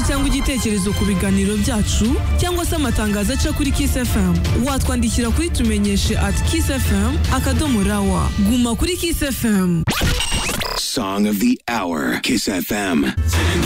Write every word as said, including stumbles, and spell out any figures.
cyangwa igitekerezo ku biganiro byacu cyangwa se amatangazo aca kuri Kiss F M, watwandikira kuri tumenyeshe at kiss f m akadomo rawa. Guma kuri Kiss F M. Song of the hour, Kiss F M.